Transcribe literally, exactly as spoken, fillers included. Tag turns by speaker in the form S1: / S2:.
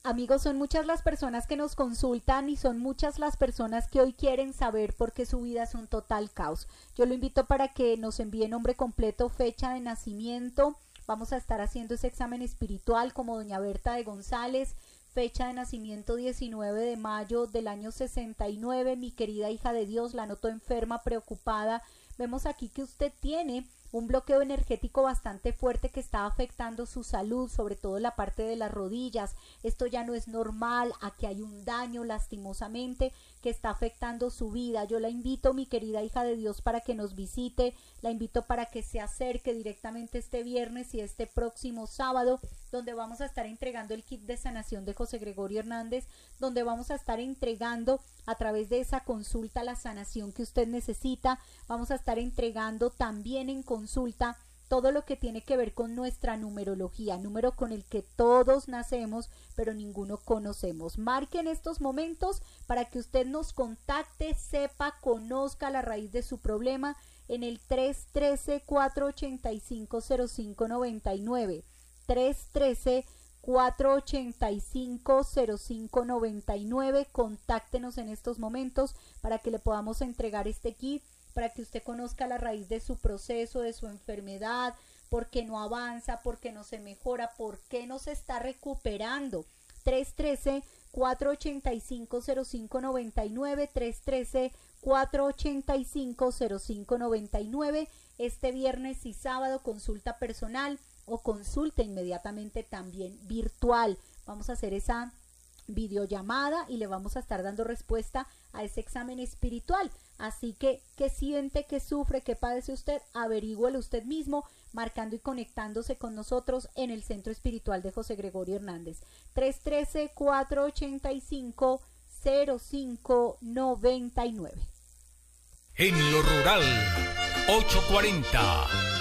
S1: Amigos, son muchas las personas que nos consultan y son muchas las personas que hoy quieren saber por qué su vida es un total caos. Yo lo invito para que nos envíe nombre completo, fecha de nacimiento. Vamos a estar haciendo ese examen espiritual como doña Berta de González. Fecha de nacimiento diecinueve de mayo del año sesenta y nueve. Mi querida hija de Dios, la noto enferma, preocupada. Vemos aquí que usted tiene un bloqueo energético bastante fuerte que está afectando su salud, sobre todo la parte de las rodillas. Esto ya no es normal, aquí hay un daño lastimosamente que está afectando su vida. Yo la invito, mi querida hija de Dios, para que nos visite, la invito para que se acerque directamente este viernes y este próximo sábado, donde vamos a estar entregando el kit de sanación de José Gregorio Hernández, donde vamos a estar entregando a través de esa consulta la sanación que usted necesita. Vamos a estar entregando también en consulta todo lo que tiene que ver con nuestra numerología, número con el que todos nacemos, pero ninguno conocemos. Marque en estos momentos para que usted nos contacte, sepa, conozca la raíz de su problema en el tres uno tres, cuatro ocho cinco, cero cinco nueve nueve, tres uno tres, cuatro ocho cinco, cero cinco nueve nueve. Contáctenos en estos momentos para que le podamos entregar este kit, para que usted conozca la raíz de su proceso, de su enfermedad, por qué no avanza, por qué no se mejora, por qué no se está recuperando. tres uno tres, cuatro ocho cinco, cero cinco nueve nueve, tres uno tres, cuatro ocho cinco, cero cinco nueve nueve. Este viernes y sábado consulta personal o consulta inmediatamente también virtual. Vamos a hacer esa videollamada y le vamos a estar dando respuesta a ese examen espiritual. Así que, ¿qué siente, qué sufre, qué padece usted? Averígüelo usted mismo, marcando y conectándose con nosotros en el Centro Espiritual de José Gregorio Hernández. tres uno tres, cuatro ocho cinco, cero cinco nueve nueve.
S2: En lo rural, ocho cuarenta.